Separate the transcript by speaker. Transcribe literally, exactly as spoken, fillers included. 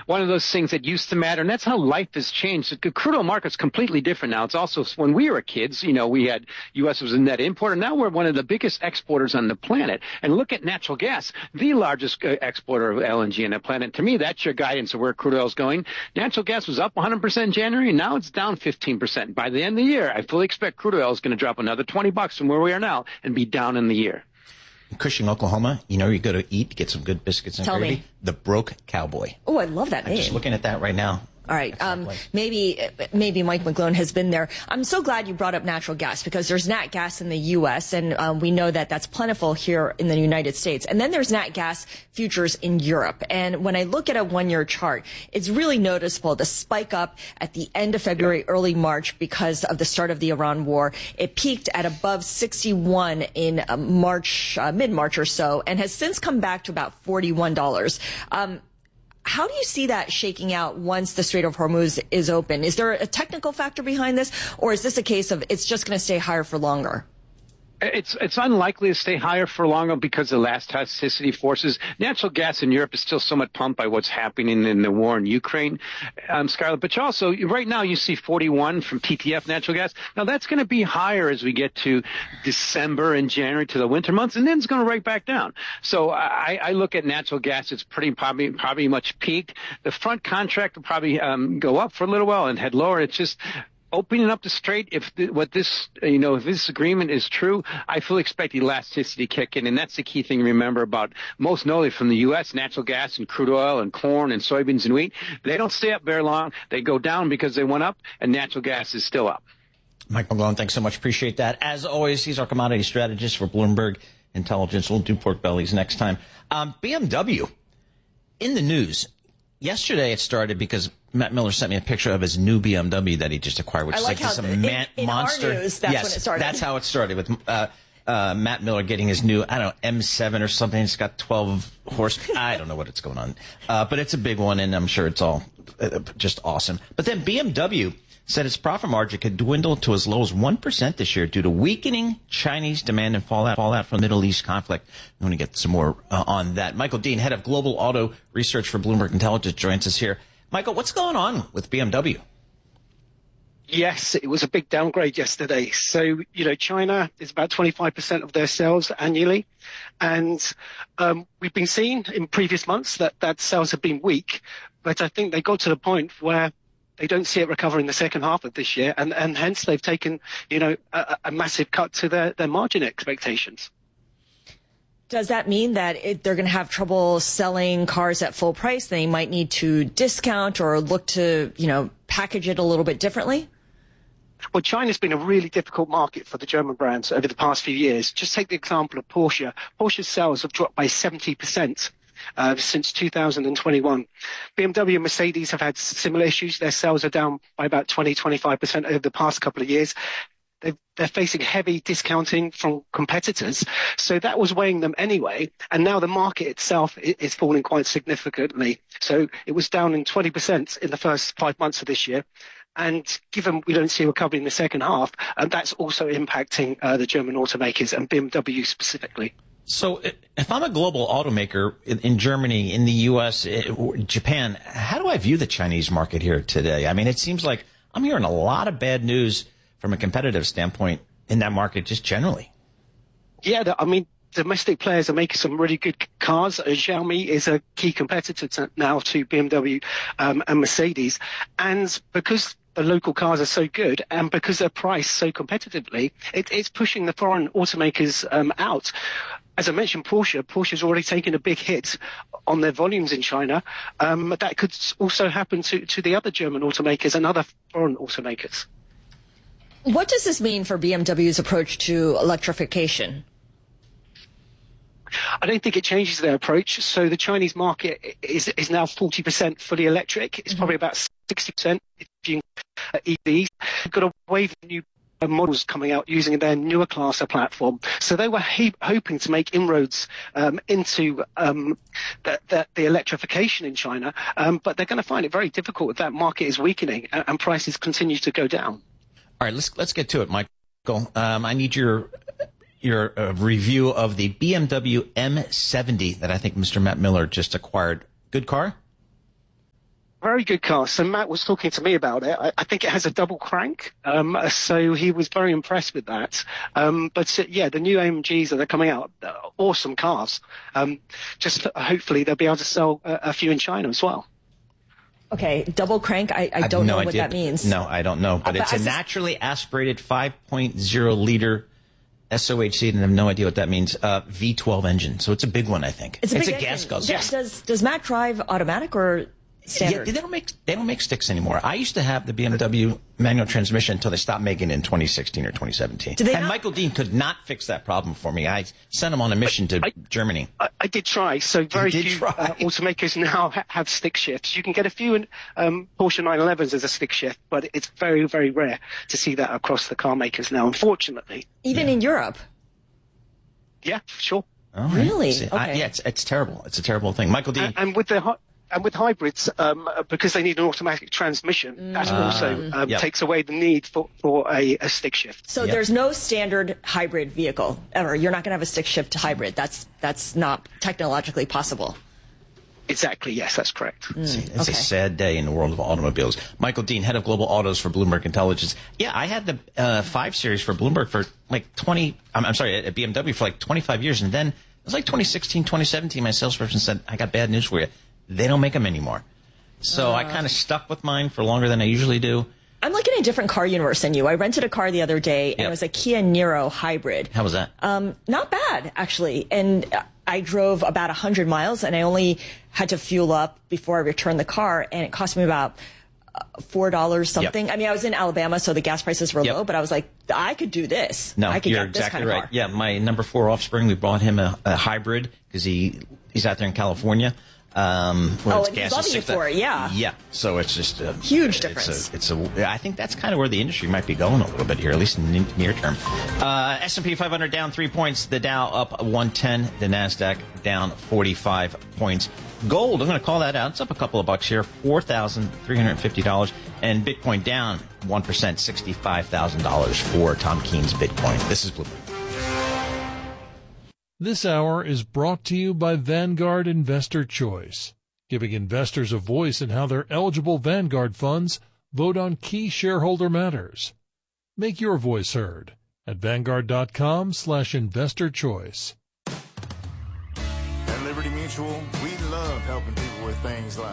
Speaker 1: one of those things that used to matter, and that's how life has changed. The crude oil market's completely different now. It's also, when we were kids, you know, we had, U S was a net importer. Now we're one of the biggest exporters on the planet. And look at natural gas, the largest uh, exporter of L N G on the planet. To me, that's your guidance of where crude oil is going. Natural gas was up one hundred percent in January, and now it's down fifteen percent. By the end of the year, I fully expect crude oil is going to drop another twenty bucks from where we are now and be down in the year.
Speaker 2: In Cushing, Oklahoma, you know, you go to eat, get some good biscuits and
Speaker 3: Tell
Speaker 2: gravy.
Speaker 3: Me.
Speaker 2: The Broke Cowboy.
Speaker 3: Oh, I love that
Speaker 2: I'm
Speaker 3: name.
Speaker 2: just looking at that right now.
Speaker 3: All right. Um, maybe maybe Mike McGlone has been there. I'm so glad you brought up natural gas, because there's nat gas in the U S, and um, we know that that's plentiful here in the United States. And then there's nat gas futures in Europe. And when I look at a one-year chart, it's really noticeable, the spike up at the end of February, early March, because of the start of the Iran war. It peaked at above sixty-one in uh, March, uh, mid-March or so, and has since come back to about forty-one dollars. Um, How do you see that shaking out once the Strait of Hormuz is open? Is there a technical factor behind this, or is this a case of it's just going to stay higher for longer?
Speaker 1: It's it's unlikely to stay higher for longer because of elasticity forces. Natural gas in Europe is still somewhat pumped by what's happening in the war in Ukraine, um, Scarlett. But you also, right now, you see forty-one from T T F natural gas. Now, that's going to be higher as we get to December and January, to the winter months, and then it's going to right back down. So I, I look at natural gas. It's pretty probably probably much peaked. The front contract will probably um, go up for a little while and head lower. It's just opening up the strait, if the, what this, you know, if this agreement is true, I fully expect elasticity kick in, and that's the key thing to remember about, most notably from the U S, natural gas and crude oil and corn and soybeans and wheat. They don't stay up very long. They go down because they went up, and natural gas is still up.
Speaker 2: Mike McGlone, thanks so much. Appreciate that. As always, he's our commodity strategist for Bloomberg Intelligence. We'll do pork bellies next time. Um, B M W in the news. Yesterday it started because Matt Miller sent me a picture of his new B M W that he just acquired, which
Speaker 3: I
Speaker 2: is
Speaker 3: like
Speaker 2: like this
Speaker 3: how
Speaker 2: man-
Speaker 3: in, in
Speaker 2: monster.
Speaker 3: Our news, that's
Speaker 2: yes,
Speaker 3: when it started.
Speaker 2: That's how it started with uh, uh, Matt Miller getting his new, I don't know, M seven or something. It's got twelve horse. I don't know what it's going on, uh, but it's a big one, and I'm sure it's all uh, just awesome. But then B M W said its profit margin could dwindle to as low as one percent this year due to weakening Chinese demand and fallout, fallout from the Middle East conflict. We want to get some more uh, on that. Michael Dean, head of global auto research for Bloomberg Intelligence, joins us here. Michael, what's going on with B M W?
Speaker 4: Yes, it was a big downgrade yesterday. So, you know, China is about twenty-five percent of their sales annually. And um, we've been seeing in previous months that, that sales have been weak. But I think they got to the point where they don't see it recover in the second half of this year. And, and hence they've taken, you know, a, a massive cut to their, their margin expectations.
Speaker 3: Does that mean that it, they're going to have trouble selling cars at full price? They might need to discount or look to, you know, package it a little bit differently?
Speaker 4: Well, China's been a really difficult market for the German brands over the past few years. Just take the example of Porsche. Porsche's sales have dropped by seventy percent uh, since two thousand twenty-one. B M W and Mercedes have had similar issues. Their sales are down by about twenty, twenty-five percent over the past couple of years. They're facing heavy discounting from competitors. So that was weighing them anyway. And now the market itself is falling quite significantly. So it was down in twenty percent in the first five months of this year. And given we don't see a recovery in the second half, and that's also impacting uh, the German automakers and B M W specifically.
Speaker 2: So if I'm a global automaker in, in Germany, in the U S, Japan, how do I view the Chinese market here today? I mean, it seems like I'm hearing a lot of bad news from a competitive standpoint in that market just generally.
Speaker 4: Yeah, I mean, domestic players are making some really good cars. Uh, Xiaomi is a key competitor to, now to B M W um, and Mercedes. And because the local cars are so good and because they're priced so competitively, it, it's pushing the foreign automakers um, out. As I mentioned, Porsche, Porsche's already taken a big hit on their volumes in China. Um, that could also happen to, to the other German automakers and other foreign automakers.
Speaker 3: What does this mean for B M W's approach to electrification?
Speaker 4: I don't think it changes their approach. So the Chinese market is is now forty percent fully electric. It's mm-hmm. probably about sixty percent E Vs. They've got a wave of new models coming out using their newer class of platform. So they were he- hoping to make inroads um, into um, the, the, the electrification in China, um, but they're going to find it very difficult if that market is weakening and, and prices continue to go down.
Speaker 2: All right, let's let's get to it, Michael. Um, I need your your uh, review of the B M W M seventy that I think Mister Matt Miller just acquired. Good car?
Speaker 4: very good car. So Matt was talking to me about it. I, I think it has a double crank. Um, so he was very impressed with that. Um, but uh, yeah, the new A M Gs that are coming out, uh, awesome cars. Um, just hopefully they'll be able to sell a, a few in China as well.
Speaker 3: Okay, double crank, I, I
Speaker 2: I
Speaker 3: don't
Speaker 2: no
Speaker 3: know what
Speaker 2: idea.
Speaker 3: that means.
Speaker 2: No, I don't know. But
Speaker 3: Uh,
Speaker 2: it's
Speaker 3: but
Speaker 2: a
Speaker 3: I just-
Speaker 2: naturally aspirated five point oh liter S O H C, and I have no idea what that means, uh, V twelve engine. So it's a big one, I think.
Speaker 3: It's a, big
Speaker 2: gas
Speaker 3: engine.
Speaker 2: guzzler.
Speaker 3: Does, does, does Matt drive automatic or standard?
Speaker 2: Yeah, they don't make they don't make sticks anymore. I used to have the B M W manual transmission until they stopped making it in twenty sixteen or twenty seventeen.
Speaker 3: Do they
Speaker 2: and
Speaker 3: not-
Speaker 2: Michael Dean could not fix that problem for me. I sent him on a mission to
Speaker 4: I-
Speaker 2: Germany.
Speaker 4: I, I did try. So very
Speaker 2: did
Speaker 4: few
Speaker 2: try.
Speaker 4: uh, automakers now ha- have stick shifts. You can get a few in um, Porsche nine elevens as a stick shift, but it's very, very rare to see that across the car makers now, unfortunately.
Speaker 3: Even in Europe?
Speaker 4: Yeah, sure.
Speaker 2: All right.
Speaker 3: Really?
Speaker 2: See, I-
Speaker 3: Okay.
Speaker 2: yeah, it's it's terrible. It's a terrible thing. Michael Dean.
Speaker 4: And, and with the hy- and with hybrids, um, uh, because they need an automatic transmission, that also um,
Speaker 2: Yep.
Speaker 4: takes away the need for, for a, a stick shift.
Speaker 3: So
Speaker 2: Yep.
Speaker 3: there's no standard hybrid vehicle ever. You're not going to have a stick shift hybrid. That's that's not technologically possible.
Speaker 4: Exactly, yes, that's correct.
Speaker 2: See, it's
Speaker 3: okay.
Speaker 2: a sad day in the world of automobiles. Michael Dean, head of global autos for Bloomberg Intelligence. Yeah, I had the uh, five series for Bloomberg for like twenty. I'm, I'm sorry, at B M W for like twenty-five years, and then it was like twenty sixteen, twenty seventeen. My salesperson said, "I got bad news for you. They don't make them anymore." So
Speaker 3: Uh.
Speaker 2: I kind of stuck with mine for longer than I usually do.
Speaker 3: I'm like in a different car universe than you. I rented a car the other day, and
Speaker 2: Yep.
Speaker 3: it was a Kia Niro hybrid.
Speaker 2: How was that?
Speaker 3: Um, not bad, actually. And I drove about one hundred miles, and I only had to fuel up before I returned the car, and it cost me about uh, four dollars something.
Speaker 2: Yep.
Speaker 3: I mean, I was in Alabama, so the gas prices were
Speaker 2: Yep.
Speaker 3: low, but I was like, I could do this.
Speaker 2: No,
Speaker 3: I could
Speaker 2: you're
Speaker 3: get this
Speaker 2: exactly
Speaker 3: kind of
Speaker 2: right.
Speaker 3: car.
Speaker 2: Yeah, my number four offspring, we bought him a, a hybrid because he he's out there in California. Um, where
Speaker 3: Oh,
Speaker 2: it's
Speaker 3: and he's
Speaker 2: gas is
Speaker 3: loving you
Speaker 2: six-
Speaker 3: for it, yeah.
Speaker 2: Yeah, so it's just a
Speaker 3: Huge
Speaker 2: it's
Speaker 3: difference.
Speaker 2: A, it's a. I think that's kind of where the industry might be going a little bit here, at least in the near term. Uh, S and P five hundred down three points. The Dow up one ten. The Nasdaq down forty-five points. Gold, I'm going to call that out. It's up a couple of bucks here, four thousand three hundred fifty dollars, and Bitcoin down one percent, sixty-five thousand dollars for Tom Keen's Bitcoin. This is Bloomberg.
Speaker 5: This hour is brought to you by Vanguard Investor Choice, giving investors a voice in how their eligible Vanguard funds vote on key shareholder matters. Make your voice heard at Vanguard.com slash investor choice.
Speaker 6: At Liberty Mutual, we love helping people with things like